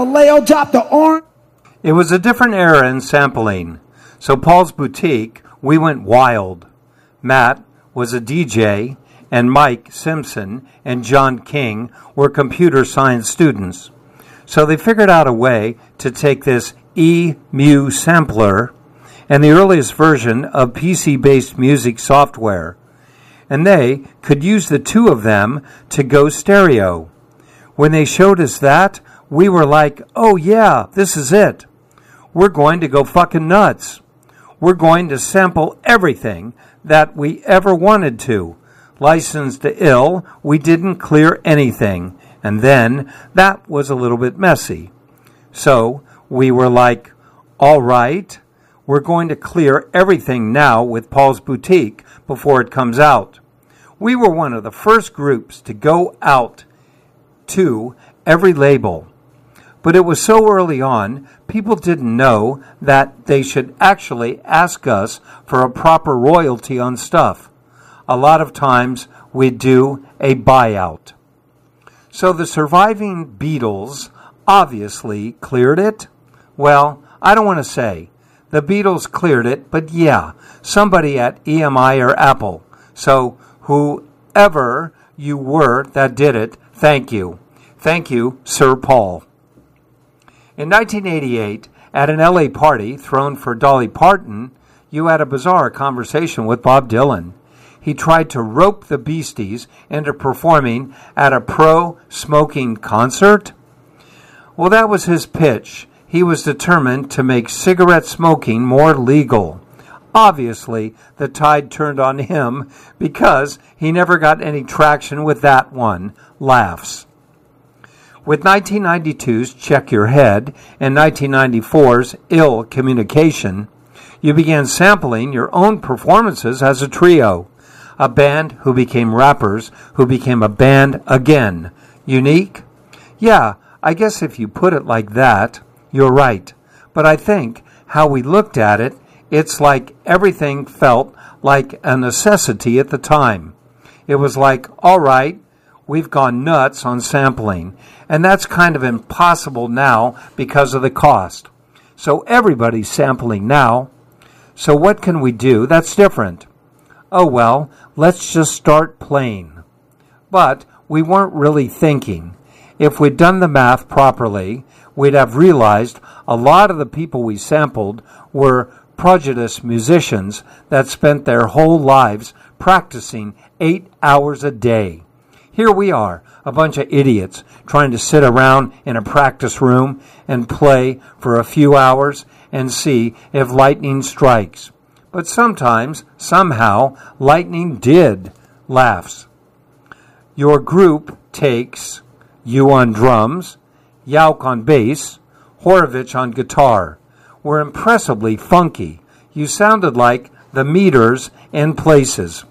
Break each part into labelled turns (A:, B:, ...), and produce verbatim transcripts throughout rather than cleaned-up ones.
A: Leo dropped the orange.
B: It was a different era in sampling. So Paul's Boutique, we went wild. Matt was a D J, and Mike Simpson and John King were computer science students. So they figured out a way to take this E-Mu sampler and the earliest version of P C-based music software, and they could use the two of them to go stereo. When they showed us that, we were like, oh yeah, this is it. We're going to go fucking nuts. We're going to sample everything that we ever wanted to. Licensed to ill, we didn't clear anything, and then that was a little bit messy. So we were like, all right, we're going to clear everything now with Paul's Boutique before it comes out. We were one of the first groups to go out to every label. But it was so early on, people didn't know that they should actually ask us for a proper royalty on stuff. A lot of times, we'd do a buyout. So the surviving Beatles obviously cleared it? Well, I don't want to say. The Beatles cleared it, but yeah, somebody at E M I or Apple. So whoever you were that did it, thank you. Thank you, Sir Paul. In nineteen eighty-eight, at an L A party thrown for Dolly Parton, you had a bizarre conversation with Bob Dylan. He tried to rope the Beasties into performing at a pro-smoking concert. Well, that was his pitch. He was determined to make cigarette smoking more legal. Obviously, the tide turned on him because he never got any traction with that one. Laughs. With nineteen ninety-two's Check Your Head and nineteen ninety-four's Ill Communication, you began sampling your own performances as a trio, a band who became rappers who became a band again. Unique? Yeah, I guess if you put it like that, you're right. But I think how we looked at it, it's like everything felt like a necessity at the time. It was like, all right, we've gone nuts on sampling, and that's kind of impossible now because of the cost. So everybody's sampling now. So what can we do that's different? Oh well, let's just start playing. But we weren't really thinking. If we'd done the math properly, we'd have realized a lot of the people we sampled were prejudiced musicians that spent their whole lives practicing eight hours a day. Here we are, a bunch of idiots trying to sit around in a practice room and play for a few hours and see if lightning strikes. But sometimes, somehow, lightning did. Laughs. Your group takes you on drums, Yauk on bass, Horovich on guitar. Were impressively funky. You sounded like the Meters in places.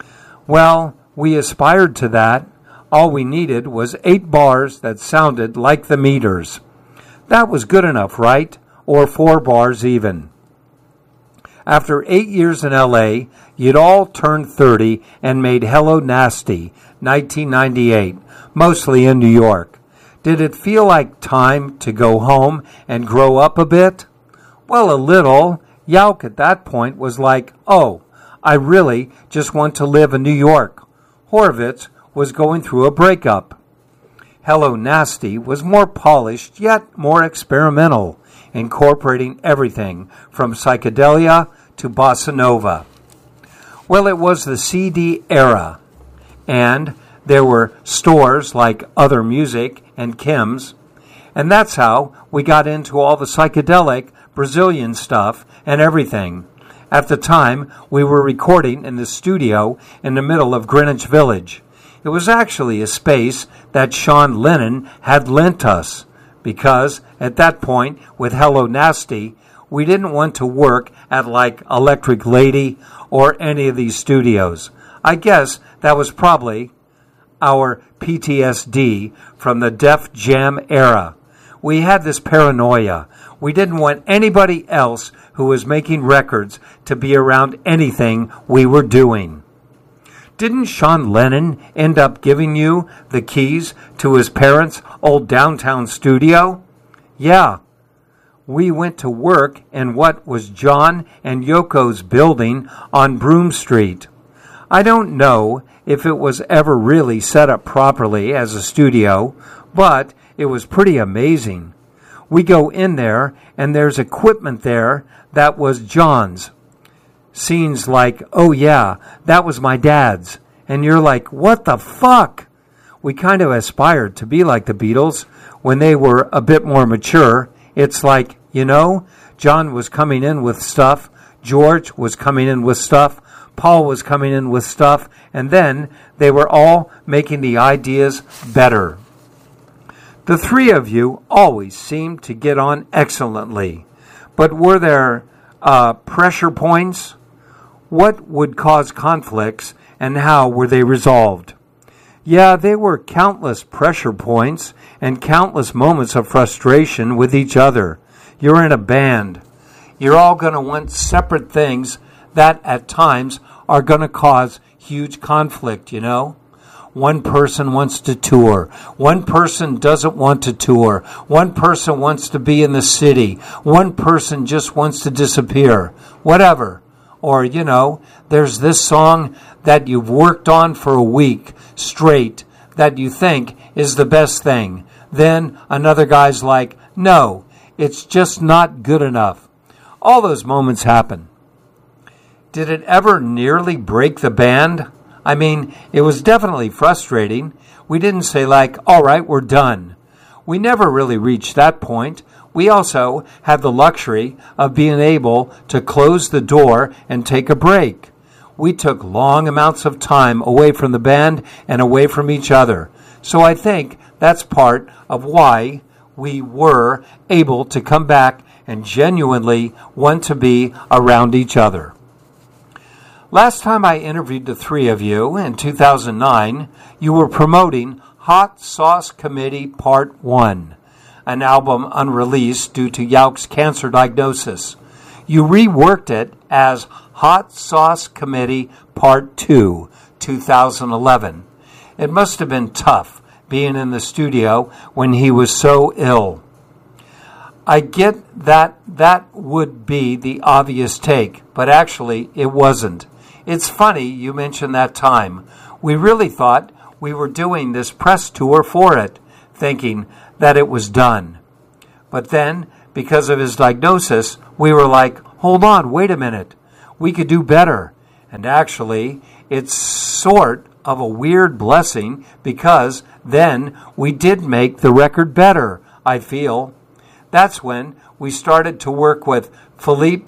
B: Well, we aspired to that. All we needed was eight bars that sounded like the Meters. That was good enough, right? Or four bars even. After eight years in L A, you'd all turned thirty and made Hello Nasty, nineteen ninety-eight, mostly in New York. Did it feel like time to go home and grow up a bit? Well, a little. Yauk at that point was like, oh, I really just want to live in New York. Horovitz was going through a breakup. Hello Nasty was more polished yet more experimental, incorporating everything from psychedelia to bossa nova. Well, it was the C D era, and there were stores like Other Music and Kim's, and that's how we got into all the psychedelic Brazilian stuff and everything. At the time, we were recording in the studio in the middle of Greenwich Village. It was actually a space that Sean Lennon had lent us, because at that point, with Hello Nasty, we didn't want to work at like Electric Lady or any of these studios. I guess that was probably our P T S D from the Def Jam era. We had this paranoia. We didn't want anybody else who was making records to be around anything we were doing. Didn't Sean Lennon end up giving you the keys to his parents' old downtown studio? Yeah, we went to work in what was John and Yoko's building on Broome Street. I don't know if it was ever really set up properly as a studio, but it was pretty amazing. We go in there, and there's equipment there that was John's. Scenes like, oh yeah, that was my dad's. And you're like, what the fuck? We kind of aspired to be like the Beatles when they were a bit more mature. It's like, you know, John was coming in with stuff, George was coming in with stuff, Paul was coming in with stuff, and then they were all making the ideas better. The three of you always seemed to get on excellently, but were there uh, pressure points? What would cause conflicts, and how were they resolved? Yeah, there were countless pressure points and countless moments of frustration with each other. You're in a band. You're all going to want separate things that at times are going to cause huge conflict, you know? One person wants to tour. One person doesn't want to tour. One person wants to be in the city. One person just wants to disappear. Whatever. Or, you know, there's this song that you've worked on for a week straight that you think is the best thing. Then another guy's like, no, it's just not good enough. All those moments happen. Did it ever nearly break the band? I mean, it was definitely frustrating. We didn't say like, all right, we're done. We never really reached that point. We also had the luxury of being able to close the door and take a break. We took long amounts of time away from the band and away from each other. So I think that's part of why we were able to come back and genuinely want to be around each other. Last time I interviewed the three of you, in two thousand nine, you were promoting Hot Sauce Committee Part one, an album unreleased due to Yauk's cancer diagnosis. You reworked it as Hot Sauce Committee Part two, two thousand eleven. It must have been tough being in the studio when he was so ill. I get that that would be the obvious take, but actually it wasn't. It's funny you mentioned that time. We really thought we were doing this press tour for it, thinking that it was done. But then, because of his diagnosis, we were like, hold on, wait a minute. We could do better. And actually, it's sort of a weird blessing because then we did make the record better, I feel. That's when we started to work with Philippe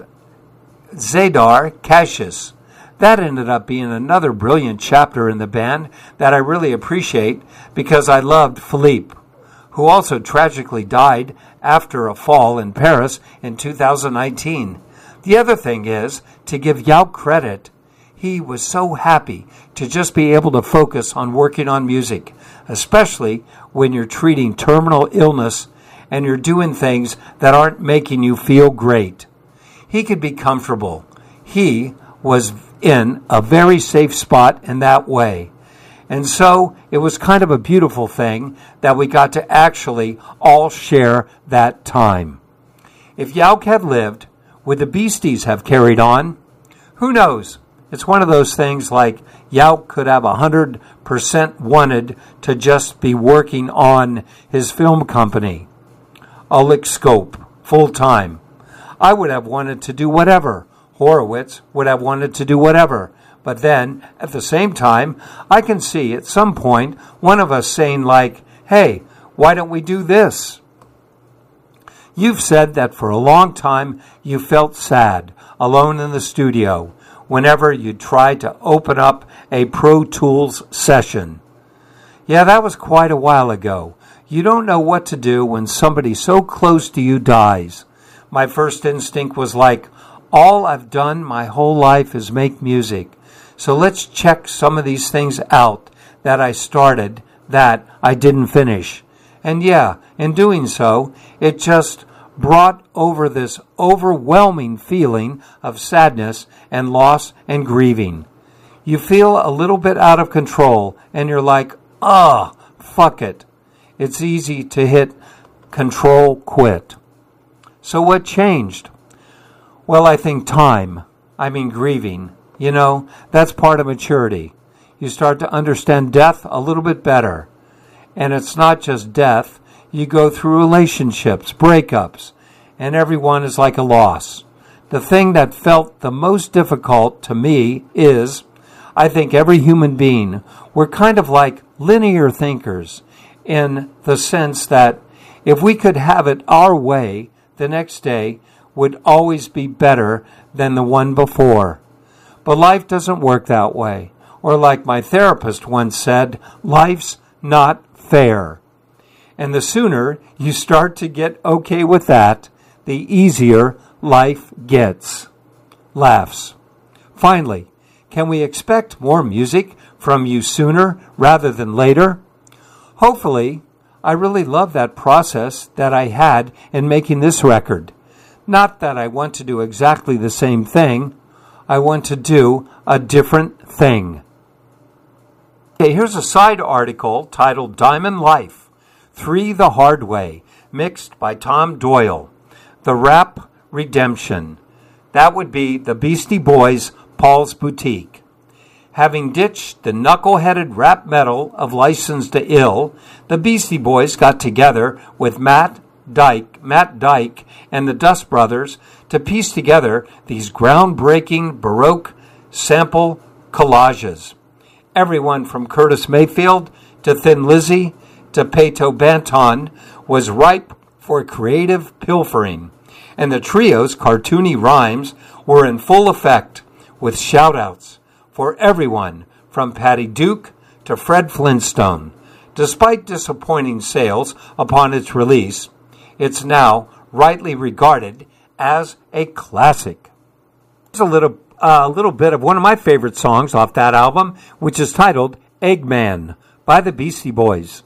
B: Zadar Cassius. That ended up being another brilliant chapter in the band that I really appreciate because I loved Philippe, who also tragically died after a fall in Paris in two thousand nineteen. The other thing is, to give Yauk credit, he was so happy to just be able to focus on working on music, especially when you're treating terminal illness and you're doing things that aren't making you feel great. He could be comfortable. He was in a very safe spot in that way. And so it was kind of a beautiful thing that we got to actually all share that time. If Yauk had lived, would the Beasties have carried on? Who knows? It's one of those things like Yauk could have one hundred percent wanted to just be working on his film company, Ulick Scope, full time. I would have wanted to do whatever. Horowitz would have wanted to do whatever. But then, at the same time, I can see at some point one of us saying like, hey, why don't we do this? You've said that for a long time you felt sad, alone in the studio, whenever you tried to open up a Pro Tools session. Yeah, that was quite a while ago. You don't know what to do when somebody so close to you dies. My first instinct was like, all I've done my whole life is make music. So let's check some of these things out that I started that I didn't finish. And yeah, in doing so, it just brought over this overwhelming feeling of sadness and loss and grieving. You feel a little bit out of control and you're like, ah, fuck it. It's easy to hit control quit. So what changed? Well, I think time. I mean grieving. You know, that's part of maturity. You start to understand death a little bit better. And it's not just death. You go through relationships, breakups, and everyone is like a loss. The thing that felt the most difficult to me is, I think every human being, we're kind of like linear thinkers in the sense that if we could have it our way, the next day would always be better than the one before. But life doesn't work that way. Or like my therapist once said, life's not fair. And the sooner you start to get okay with that, the easier life gets. Laughs. Finally, can we expect more music from you sooner rather than later? Hopefully, I really love that process that I had in making this record. Not that I want to do exactly the same thing. I want to do a different thing. Okay, here's a side article titled Diamond Life, Three the Hard Way, mixed by Tom Doyle. The Rap Redemption. That would be the Beastie Boys' Paul's Boutique. Having ditched the knuckle-headed rap metal of Licensed to Ill, the Beastie Boys got together with Matt Dyke, Matt Dyke and the Dust Brothers to piece together these groundbreaking Baroque sample collages. Everyone from Curtis Mayfield to Thin Lizzy to Pato Banton was ripe for creative pilfering, and the trio's cartoony rhymes were in full effect, with shout-outs for everyone from Patty Duke to Fred Flintstone. Despite disappointing sales upon its release, it's now rightly regarded as a classic. Here's a little, uh, a little bit of one of my favorite songs off that album, which is titled Eggman by the Beastie Boys.